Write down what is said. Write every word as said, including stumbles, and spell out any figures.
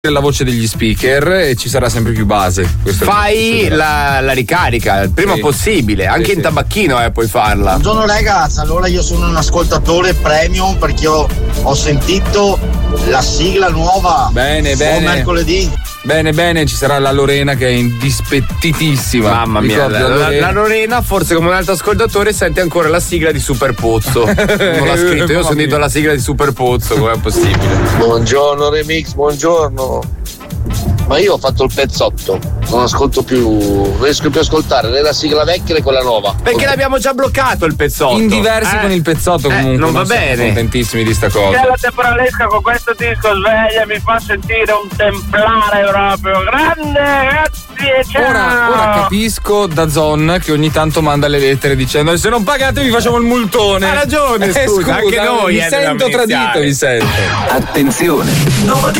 la voce degli speaker e ci sarà sempre più base. Questo Fai la, la ricarica il prima sì. possibile, anche sì, in sì. tabacchino eh, puoi farla. Buongiorno ragazzi, allora io sono un ascoltatore premium perché ho, ho sentito la sigla nuova. Bene, Buon bene. mercoledì. Bene, bene, ci sarà la Lorena che è indispettitissima. Mamma mia, Ricordi la, la, Lorena? la Lorena forse come un altro ascoltatore sente ancora la sigla di Super Pozzo. Non l'ha scritto, io ho sentito la sigla di Super Pozzo, com'è possibile? Buongiorno Remix, buongiorno. Ma io ho fatto il pezzotto, non ascolto più, non riesco più a ascoltare né la sigla vecchia né quella nuova. Perché l'abbiamo già bloccato il pezzotto. In diversi eh? con il pezzotto Eh, comunque. non va sono bene. Contentissimi di sta cosa. La temporalesca con questo disco sveglia mi fa sentire un templare proprio grande, grazie, ciao. Ora, ora capisco da Zon che ogni tanto manda le lettere dicendo se non pagate vi facciamo il multone. Ha ragione, Eh, scusa, anche noi, mi eh, sento dobbiamo tradito, iniziare. mi sento. Attenzione, nuova